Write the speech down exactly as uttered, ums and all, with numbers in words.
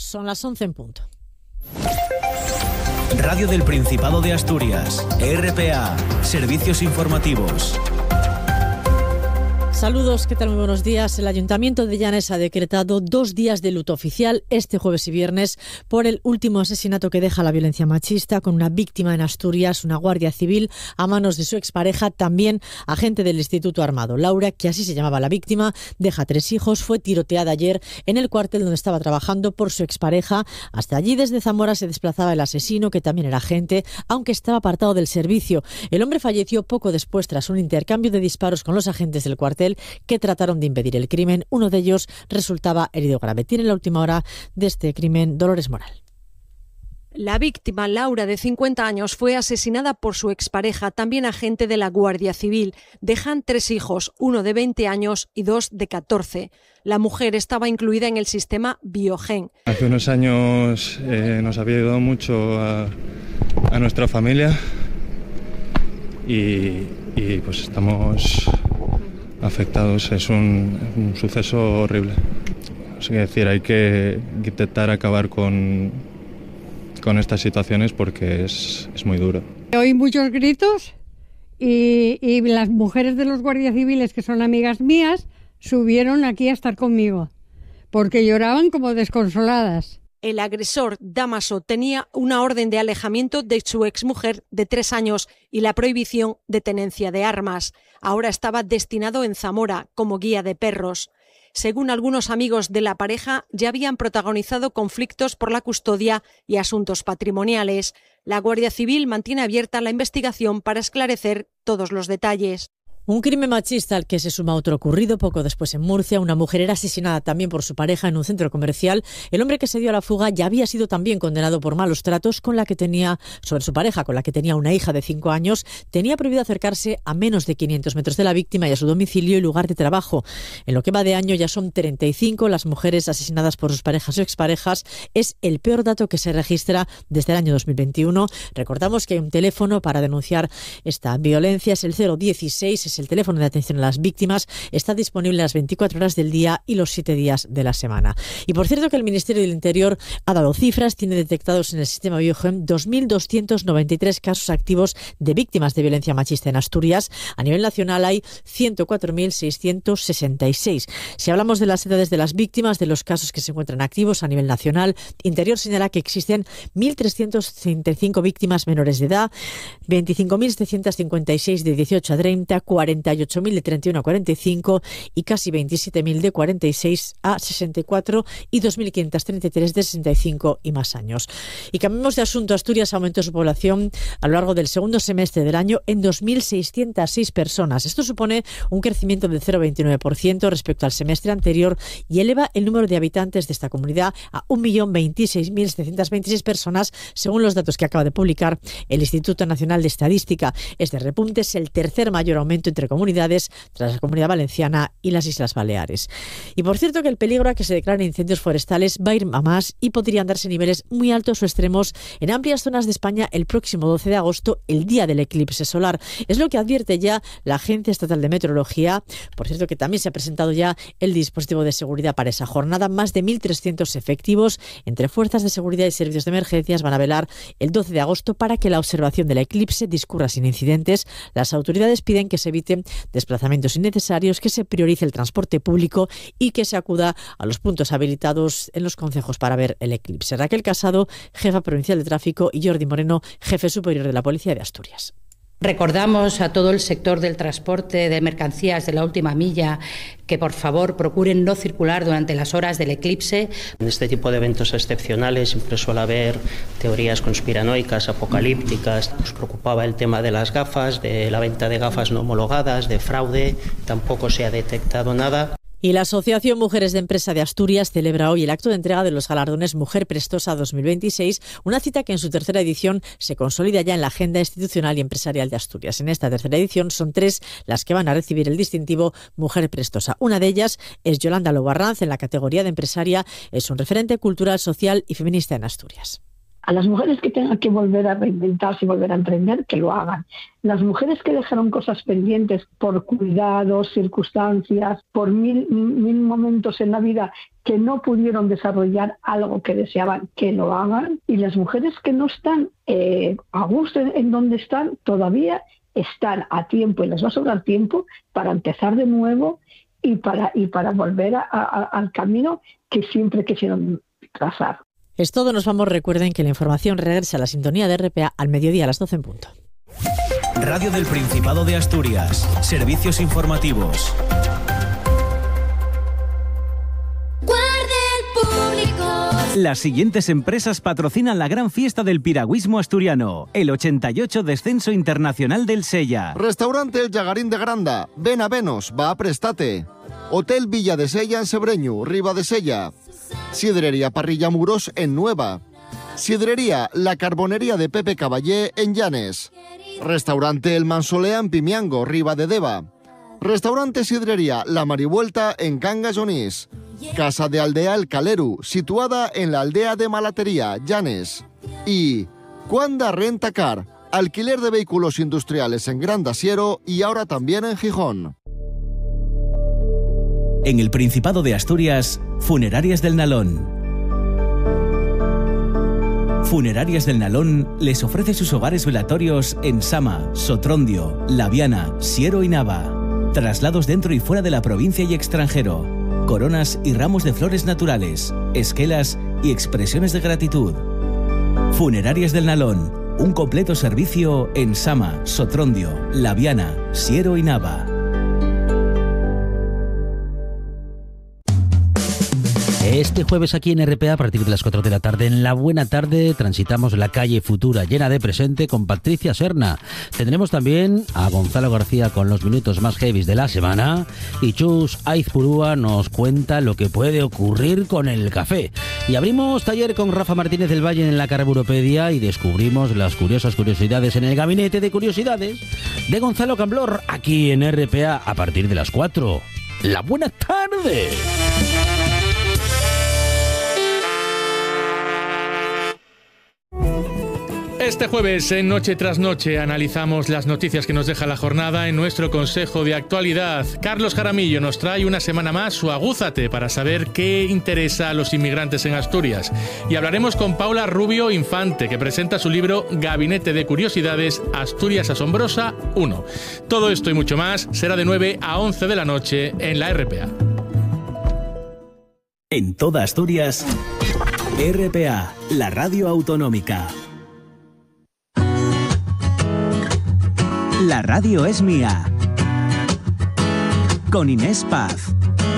son las once en punto. Radio del Principado de Asturias, R P A, Servicios Informativos. Saludos, ¿qué tal? Muy buenos días. El Ayuntamiento de Llanes ha decretado dos días de luto oficial este jueves y viernes por el último asesinato que deja la violencia machista, con una víctima en Asturias, una guardia civil, a manos de su expareja, también agente del Instituto Armado. Laura, que así se llamaba la víctima, deja tres hijos, fue tiroteada ayer en el cuartel donde estaba trabajando por su expareja. Hasta allí, desde Zamora, se desplazaba el asesino, que también era agente, aunque estaba apartado del servicio. El hombre falleció poco después tras un intercambio de disparos con los agentes del cuartel que trataron de impedir el crimen. Uno de ellos resultaba herido grave. Tiene la última hora de este crimen Dolores Moral. La víctima, Laura, de cincuenta años, fue asesinada por su expareja, también agente de la Guardia Civil. Dejan tres hijos, uno de veinte años y dos de catorce. La mujer estaba incluida en el sistema Biogen. Hace unos años eh, nos había ayudado mucho a, a nuestra familia y, y pues estamos afectados. Es un, un suceso horrible. Es decir, hay que intentar acabar con, con estas situaciones porque es, es muy duro. Oí muchos gritos y, y las mujeres de los guardias civiles, que son amigas mías, subieron aquí a estar conmigo porque lloraban como desconsoladas. El agresor, Damaso, tenía una orden de alejamiento de su exmujer de tres años y la prohibición de tenencia de armas. Ahora estaba destinado en Zamora como guía de perros. Según algunos amigos de la pareja, ya habían protagonizado conflictos por la custodia y asuntos patrimoniales. La Guardia Civil mantiene abierta la investigación para esclarecer todos los detalles. Un crimen machista al que se suma otro ocurrido poco después en Murcia. Una mujer era asesinada también por su pareja en un centro comercial. El hombre que se dio a la fuga ya había sido también condenado por malos tratos con la que tenía, sobre su pareja, con la que tenía una hija de cinco años. Tenía prohibido acercarse a menos de quinientos metros de la víctima y a su domicilio y lugar de trabajo. En lo que va de año ya son treinta y cinco las mujeres asesinadas por sus parejas o exparejas. Es el peor dato que se registra desde el año dos mil veintiuno. Recordamos que hay un teléfono para denunciar esta violencia. Es el cero dieciséis, es el teléfono de atención a las víctimas. Está disponible las veinticuatro horas del día y los siete días de la semana. Y por cierto que el Ministerio del Interior ha dado cifras, tiene detectados en el sistema Biogen dos mil doscientos noventa y tres casos activos de víctimas de violencia machista en Asturias. A nivel nacional hay ciento cuatro mil seiscientos sesenta y seis. Si hablamos de las edades de las víctimas, de los casos que se encuentran activos a nivel nacional, Interior señala que existen mil trescientos treinta y cinco víctimas menores de edad, veinticinco mil setecientos cincuenta y seis de dieciocho a treinta, cuarenta y ocho mil de treinta y uno a cuarenta y cinco y casi veintisiete mil de cuarenta y seis a sesenta y cuatro y dos mil quinientos treinta y tres de sesenta y cinco y más años. Y cambiamos de asunto. Asturias aumentó su población a lo largo del segundo semestre del año en dos mil seiscientas seis personas. Esto supone un crecimiento del cero coma veintinueve por ciento respecto al semestre anterior y eleva el número de habitantes de esta comunidad a un millón veintiséis mil setecientos veintiséis personas, según los datos que acaba de publicar el Instituto Nacional de Estadística. Este repunte es el tercer mayor aumento entre comunidades tras la Comunidad Valenciana y las Islas Baleares. Y por cierto que el peligro a que se declaren incendios forestales va a ir a más y podrían darse niveles muy altos o extremos en amplias zonas de España el próximo doce de agosto, el día del eclipse solar. Es lo que advierte ya la Agencia Estatal de Meteorología. Por cierto que también se ha presentado ya el dispositivo de seguridad para esa jornada. Más de mil trescientos efectivos entre fuerzas de seguridad y servicios de emergencias van a velar el doce de agosto para que la observación del eclipse discurra sin incidentes. Las autoridades piden que se evite desplazamientos innecesarios, que se priorice el transporte público y que se acuda a los puntos habilitados en los concejos para ver el eclipse. Raquel Casado, jefa provincial de tráfico, y Jordi Moreno, jefe superior de la Policía de Asturias. Recordamos a todo el sector del transporte de mercancías de la última milla que por favor procuren no circular durante las horas del eclipse. En este tipo de eventos excepcionales siempre suele haber teorías conspiranoicas, apocalípticas. Nos preocupaba el tema de las gafas, de la venta de gafas no homologadas, de fraude. Tampoco se ha detectado nada. Y la Asociación Mujeres de Empresa de Asturias celebra hoy el acto de entrega de los galardones Mujer Prestosa dos mil veintiséis, una cita que en su tercera edición se consolida ya en la agenda institucional y empresarial de Asturias. En esta tercera edición son tres las que van a recibir el distintivo Mujer Prestosa. Una de ellas es Yolanda Lobo Arranz, en la categoría de empresaria. Es un referente cultural, social y feminista en Asturias. A las mujeres que tengan que volver a reinventarse y volver a emprender, que lo hagan. Las mujeres que dejaron cosas pendientes por cuidados, circunstancias, por mil, mil momentos en la vida que no pudieron desarrollar algo que deseaban, que lo hagan. Y las mujeres que no están eh, a gusto en, en donde están, todavía están a tiempo y les va a sobrar tiempo para empezar de nuevo y para, y para volver a, a, al camino que siempre quisieron trazar. Es todo, nos vamos. Recuerden que la información regresa a la sintonía de R P A al mediodía a las doce en punto. Radio del Principado de Asturias. Servicios informativos. Las siguientes empresas patrocinan la gran fiesta del piragüismo asturiano, el ochenta y ocho Descenso Internacional del Sella. Restaurante El Llagarín de Granda, ven a Venos, va a Prestate. Hotel Villa de Sella en Sebreñu, Riba de Sella. Sidrería Parrilla Muros en Nueva. Sidrería La Carbonería de Pepe Caballé en Llanes. Restaurante El Mansolea en Pimiango, Riba de Deva. Restaurante Sidrería La Marivuelta en Cangas Onís. Casa de Aldea El Caleru, situada en la aldea de Malatería, Llanes. Y Cuanda Renta Car, alquiler de vehículos industriales en Gran Dasiero y ahora también en Gijón. En el Principado de Asturias, Funerarias del Nalón. Funerarias del Nalón les ofrece sus hogares velatorios en Sama, Sotrondio, Laviana, Siero y Nava. Traslados dentro y fuera de la provincia y extranjero. Coronas y ramos de flores naturales, esquelas y expresiones de gratitud. Funerarias del Nalón, un completo servicio en Sama, Sotrondio, Laviana, Siero y Nava. Este jueves aquí en R P A, a partir de las cuatro de la tarde, en La Buena Tarde, transitamos la calle Futura llena de presente con Patricia Serna. Tendremos también a Gonzalo García con los minutos más heavies de la semana y Chus Aizpurúa nos cuenta lo que puede ocurrir con el café. Y abrimos taller con Rafa Martínez del Valle en la Carburopedia y descubrimos las curiosas curiosidades en el Gabinete de Curiosidades de Gonzalo Camblor, aquí en R P A a partir de las cuatro. ¡La Buena Tarde! Este jueves, en Noche tras Noche, analizamos las noticias que nos deja la jornada en nuestro Consejo de Actualidad. Carlos Jaramillo nos trae una semana más su Agúzate para saber qué interesa a los inmigrantes en Asturias. Y hablaremos con Paula Rubio Infante, que presenta su libro Gabinete de Curiosidades, Asturias Asombrosa uno. Todo esto y mucho más será de nueve a once de la noche en la R P A. En toda Asturias, R P A, la radio autonómica. La radio es mía. Con Inés Paz.